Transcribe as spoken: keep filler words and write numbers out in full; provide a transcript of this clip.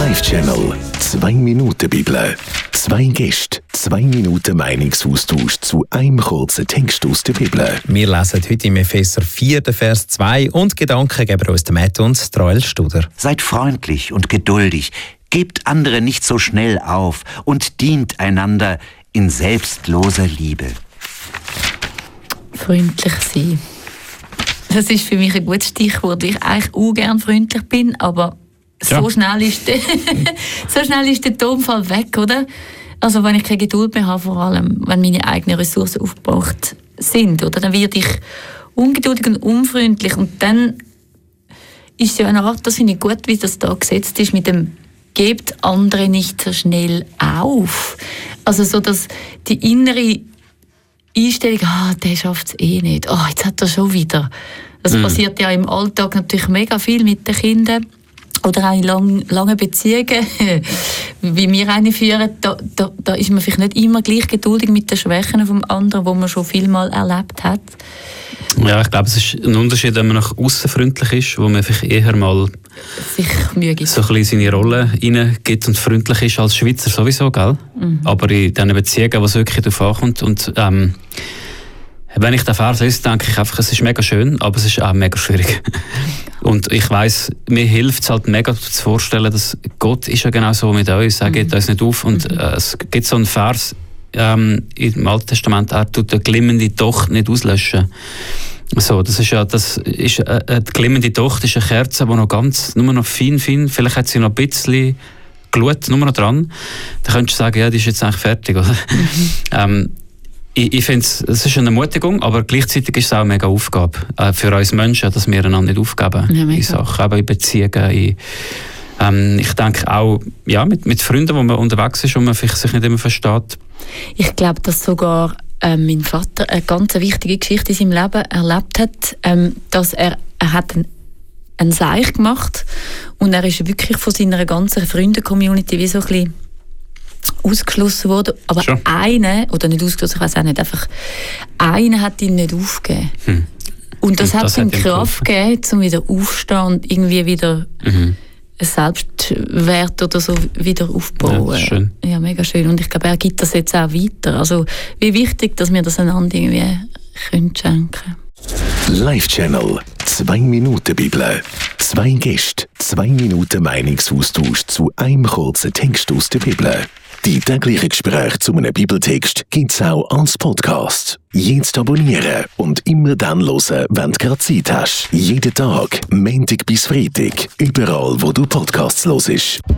Live-Channel. Zwei Minuten Bibel. Zwei Gäste, zwei Minuten Meinungsaustausch zu einem kurzen Text aus der Bibel. Wir lesen heute im Epheser vier, Vers zwei und Gedanken geben uns der Matt und Joel Studer. Seid freundlich und geduldig, gebt andere nicht so schnell auf und dient einander in selbstloser Liebe. Freundlich sein. Das ist für mich ein gutes Stichwort, weil ich eigentlich auch gerne freundlich bin, aber ja. so, schnell ist der, so schnell ist der Tonfall weg, oder? Also wenn ich keine Geduld mehr habe, vor allem wenn meine eigenen Ressourcen aufgebraucht sind, oder? Dann werde ich ungeduldig und unfreundlich und dann ist es ja eine Art, das finde ich gut, wie das da gesetzt ist, mit dem «Gebt andere nicht so schnell auf». Also so, dass die innere Einstellung, ah, der schafft es eh nicht, oh, jetzt hat er schon wieder. Das mm. passiert ja im Alltag natürlich mega viel mit den Kindern oder auch in lang, langen Beziehungen, wie wir eine führen, da, da, da ist man vielleicht nicht immer gleich geduldig mit den Schwächen vom anderen, die man schon viel mal erlebt hat. Ja, ich glaube, es ist ein Unterschied, wenn man nach außen freundlich ist, wo man vielleicht eher mal sich Mühe gibt. so ein bisschen seine Rolle reingibt und freundlich ist als Schweizer sowieso, gell? Mhm. Aber in diesen Beziehungen, wo es wirklich darauf ankommt und ähm, wenn ich den Vers lese, denke ich einfach, es ist mega schön, aber es ist auch mega schwierig. Und ich weiss, mir hilft es halt mega zu vorstellen, dass Gott ist ja genau so mit uns, er geht mhm. uns nicht auf. Und äh, es gibt so einen Vers ähm, im Alten Testament, er tut eine glimmende Docht nicht auslöschen. So, das ist ja, das ist, äh, eine glimmende Docht ist eine Kerze, die noch ganz, nur noch fein, fein, vielleicht hat sie noch ein bisschen Glut, nur noch dran. Dann könntest du sagen, ja, die ist jetzt eigentlich fertig, oder? Mhm. ähm, Ich, ich finde, es ist eine Ermutigung, aber gleichzeitig ist es auch eine mega Aufgabe äh, für uns Menschen, dass wir einander nicht aufgeben ja, in Sachen, eben in Beziehungen. In, ähm, ich denke auch ja, mit, mit Freunden, wo man unterwegs ist und man sich nicht immer versteht. Ich glaube, dass sogar äh, mein Vater eine ganz wichtige Geschichte in seinem Leben erlebt hat, ähm, dass er, er hat einen, einen Seich gemacht und er ist wirklich von seiner ganzen Freunde-Community wie so ein bisschen ausgeschlossen worden, aber Schon. einer, oder nicht ausgeschlossen, ich weiß auch nicht, einfach einer hat ihn nicht aufgegeben. Hm. Und das, und das hat ihm Kraft gegeben, um wieder aufzustehen und irgendwie wieder mhm. einen Selbstwert oder so wieder aufbauen. Ja, das ist schön. Ja, mega schön. Und ich glaube, er gibt das jetzt auch weiter. Also wie wichtig, dass wir das einander irgendwie können schenken. Live-Channel. Zwei Minuten Bibel. Zwei Gäste, zwei Minuten Meinungsaustausch zu einem kurzen Text aus der Bibel. Die täglichen Gespräche zu einem Bibeltext gibt's auch als Podcast. Jetzt abonnieren und immer dann hören, wenn du gerade Zeit hast. Jeden Tag, Montag bis Freitag, überall, wo du Podcasts hörst.